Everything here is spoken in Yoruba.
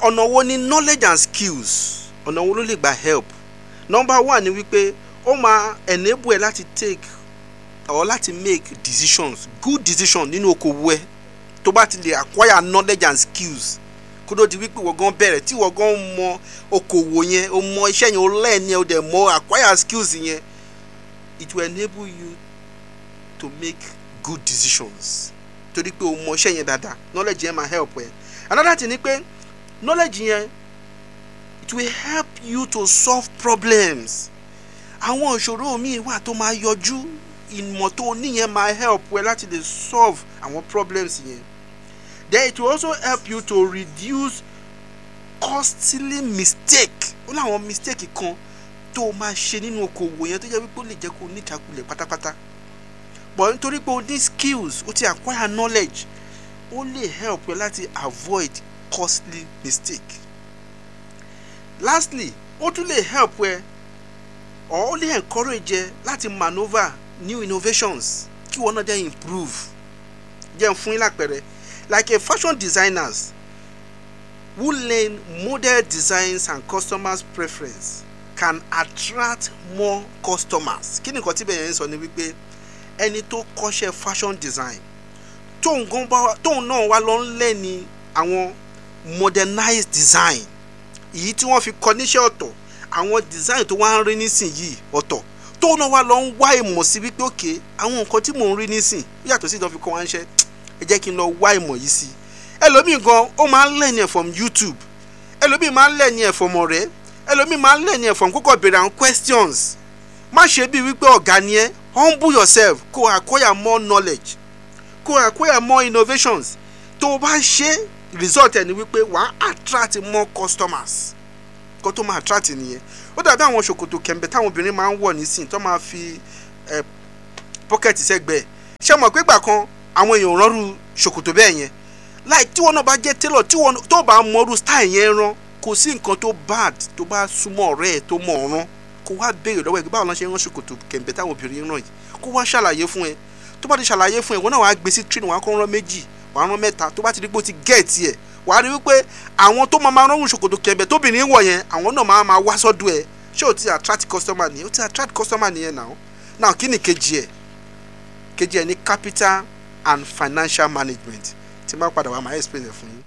ọ̀nà wo ni knowledge and skills ọ̀nà wo ló lè gba help? Number one ni wípé ó máa enable ẹ láti take or láti make decisions, good decision nínú okòwò ẹ tó bá ti lè acquire knowledge and skills kó tó di wípé wọ́n gan bẹ̀rẹ̀ tí wọ́n gan mọ okòwò yẹn ó mọ iṣẹ́ yẹn ó learn yẹn ó dẹ̀ mọ acquire skills yẹn, it will enable you to make good decisions torí pé o mọ iṣẹ́ yẹn dáadáa. Knowledge yẹn máa help ẹ. Another thing ni pé knowledge yẹn it will help you to solve problems. Àwọn ìṣòro míì wà tó máa yọjú, ìmọ̀ tó níyẹn máa help ẹ láti lè solve àwọn problems yẹn. Then it will also help you to reduce costly mistake. Ó láwọn mistake kan tó máa ṣe nínú okòwò yẹn tó jẹ́ wípé ó lè jẹ́ kó ní ìjákulẹ̀ pátápátá. But nítorí pé o ní skills, o ti acquire knowledge, ó lè help ẹ láti avoid costly mistake. Lastly, ó tún lè help ẹ or ó lè encourage ẹ láti maneuver new innovations kí wọ́n náà dẹ̀ improve. Jẹ́ fún yín lápẹẹrẹ, like a fashion designers who learn model designs and customers' preference can attract more customers. Kí ni nǹkan tí bẹ́ẹ̀ yẹn ń sọ ni wípé ẹni tó kọ́ṣẹ́ fashion design tóun náà wá lọ ń lẹ́ ní àwọn modernized design èyí tí wọ́n fi kọ́ níṣẹ́ ọ̀tọ̀, àwọn design tó wá ń rí nísìnyìí ọ̀tọ̀, tóun náà wá lọ ń wá ìmọ̀ sí wípé òkè àwọn nǹkan tí mò ń rí nísìn yàtọ̀ sí ìdán fi kọ́ wá ń ṣe, ẹ jẹ́ kí n lọ wá ìmọ̀ yìí sí. Ẹlòmíì gan ó máa ń learn ẹ̀ from YouTube, ẹlòmíì máa ń learn ẹ̀ from ọ̀rẹ́, ẹlòmíì máa ń learn ẹ̀ from kókò béèrè àwọn questions. Má ṣe bí wípé ọ̀gá ni ẹ́, humble yourself, kó acquire more knowledge, kó acquire more innovations. Tó o bá ṣe result ẹ̀ ni wípé wàá attract more customers. Kó tó máa attract nìyẹn. Ó dàbí àwọn ṣòkòtò kẹ̀mbẹ̀ táwọn obìnrin máa ń wọ̀ nísìn tó máa fi pocket sẹ́gbẹ̀ẹ́. Ṣé mọ̀ pé ìgbà kan àwọn èèyàn ránrú ṣòkòtò bẹ́ẹ̀ yẹn? Like tí wọ́n náà bá jẹ́ tailor, tó bá mọrú style yẹn rán, kò sí nǹkan tó bad tó bá súnmọ́ ọ̀rẹ́ ẹ̀ tó mọ̀ ọ̀rán. Kó wá béèrè lọ́wọ́ ẹ̀ báwo la ṣe rán ṣòkòtò kẹ̀mbẹ̀ táwọn obìnrin rán yìí, kó wá ṣàlàyé fún ẹ. Tó bá ti ṣàlàyé fún ẹ, wọ́n náà wàá gbé sí train, wàá kọ́ rán méjì, wàá rán mẹ́ta. Tó bá ti rí pé ó ti get ẹ̀, wàá rí wípé àwọn tó máa rán ṣòkòtò kẹ̀mbẹ̀ tóbìnrin wọ̀ yẹn, àwọn náà máa wá sọ́dọ̀ ẹ̀. Ṣé o ti attract customer nìyẹn? O ti attract customer nìyẹn now kí ni kejì ẹ̀? Kejì ẹ̀ ní capital and financial management. Tí máa padà wá máa explain ẹ̀ fún yín.